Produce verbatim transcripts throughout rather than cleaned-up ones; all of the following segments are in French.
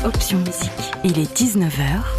Option musique. Il est dix-neuf heures.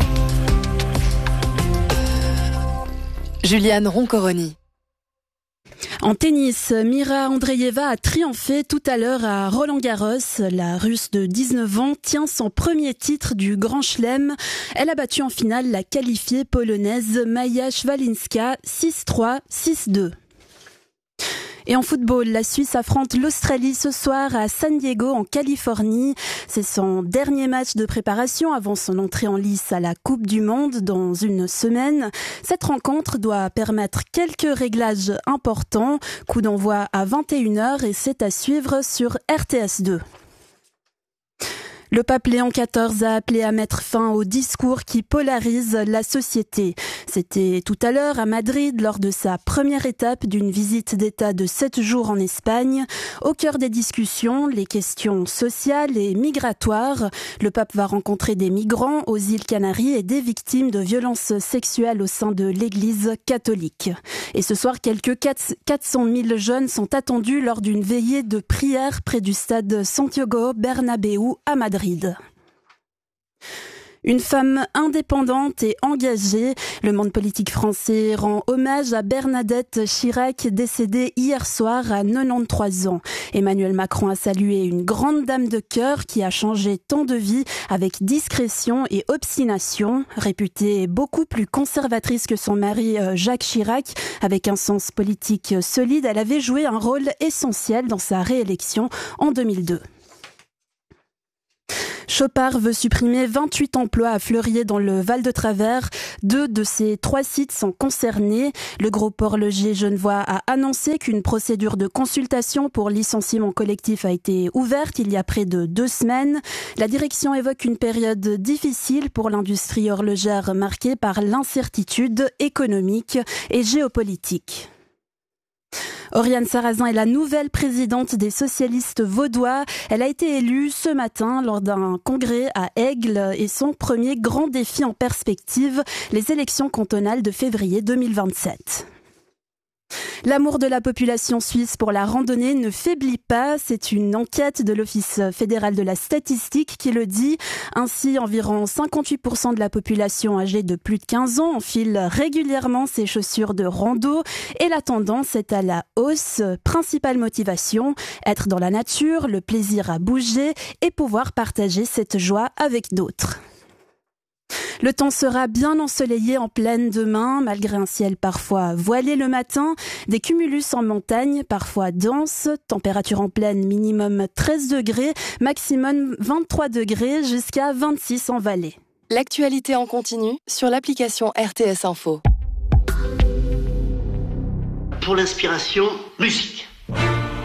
Juliane Roncoroni. En tennis, Mira Andreeva a triomphé tout à l'heure à Roland-Garros. La Russe de dix-neuf ans tient son premier titre du Grand Chelem. Elle a battu en finale la qualifiée polonaise Maja Szwalinska six trois, six deux. Et en football, la Suisse affronte l'Australie ce soir à San Diego en Californie. C'est son dernier match de préparation avant son entrée en lice à la Coupe du Monde dans une semaine. Cette rencontre doit permettre quelques réglages importants. Coup d'envoi à vingt et une heures et c'est à suivre sur R T S deux. Le pape Léon quatorze a appelé à mettre fin au discours qui polarise la société. C'était tout à l'heure à Madrid lors de sa première étape d'une visite d'État de sept jours en Espagne. Au cœur des discussions, les questions sociales et migratoires. Le pape va rencontrer des migrants aux îles Canaries et des victimes de violences sexuelles au sein de l'Église catholique. Et ce soir, quelques quatre cent mille jeunes sont attendus lors d'une veillée de prière près du stade Santiago Bernabéu à Madrid. Une femme indépendante et engagée, le monde politique français rend hommage à Bernadette Chirac, décédée hier soir à quatre-vingt-treize ans. Emmanuel Macron a salué une grande dame de cœur qui a changé tant de vies avec discrétion et obstination. Réputée beaucoup plus conservatrice que son mari Jacques Chirac, avec un sens politique solide, elle avait joué un rôle essentiel dans sa réélection en deux mille deux. Chopard veut supprimer vingt-huit emplois à Fleurier dans le Val-de-Travers. Deux de ces trois sites sont concernés. Le groupe horloger genevois a annoncé qu'une procédure de consultation pour licenciement collectif a été ouverte il y a près de deux semaines. La direction évoque une période difficile pour l'industrie horlogère marquée par l'incertitude économique et géopolitique. Oriane Sarrazin est la nouvelle présidente des socialistes vaudois. Elle a été élue ce matin lors d'un congrès à Aigle et son premier grand défi en perspective, les élections cantonales de février deux mille vingt-sept. L'amour de la population suisse pour la randonnée ne faiblit pas. C'est une enquête de l'Office fédéral de la statistique qui le dit. Ainsi, environ cinquante-huit pour cent de la population âgée de plus de quinze ans enfile régulièrement ses chaussures de rando et la tendance est à la hausse. Principale motivation, être dans la nature, le plaisir à bouger et pouvoir partager cette joie avec d'autres. Le temps sera bien ensoleillé en pleine demain, malgré un ciel parfois voilé le matin. Des cumulus en montagne, parfois denses. Température en pleine minimum treize degrés, maximum vingt-trois degrés jusqu'à vingt-six en vallée. L'actualité en continu sur l'application R T S Info. Pour l'inspiration, musique.